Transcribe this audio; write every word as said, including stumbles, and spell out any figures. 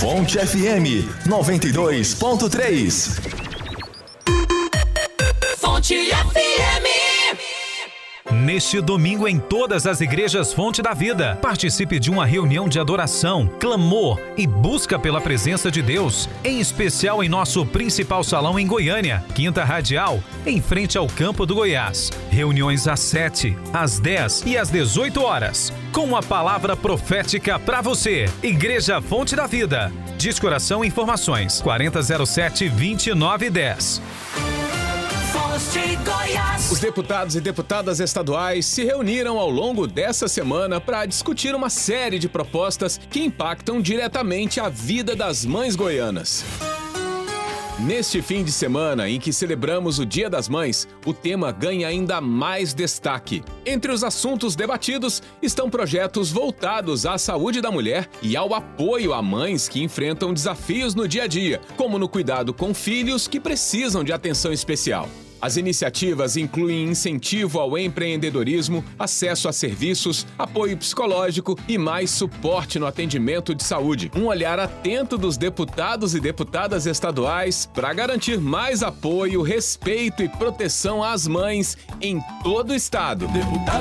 Fonte F M noventa e dois ponto três. Fonte F M. Neste domingo, em todas as igrejas Fonte da Vida, participe de uma reunião de adoração, clamor e busca pela presença de Deus, em especial em nosso principal salão em Goiânia, Quinta Radial, em frente ao Campo do Goiás. Reuniões às sete, às dez e às dezoito horas, com uma palavra profética para você. Igreja Fonte da Vida. Descoração e informações quarenta zero sete, vinte e nove dez. Os deputados e deputadas estaduais se reuniram ao longo dessa semana para discutir uma série de propostas que impactam diretamente a vida das mães goianas. Neste fim de semana em que celebramos o Dia das Mães, o tema ganha ainda mais destaque. Entre os assuntos debatidos estão projetos voltados à saúde da mulher e ao apoio a mães que enfrentam desafios no dia a dia, como no cuidado com filhos que precisam de atenção especial. As iniciativas incluem incentivo ao empreendedorismo, acesso a serviços, apoio psicológico e mais suporte no atendimento de saúde. Um olhar atento dos deputados e deputadas estaduais para garantir mais apoio, respeito e proteção às mães em todo o estado. Deputado